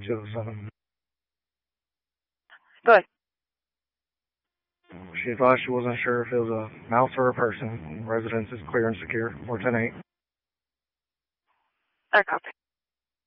207. Go ahead. She advised she wasn't sure if it was a mouse or a person. Residence is clear and secure. 410-8. I copy.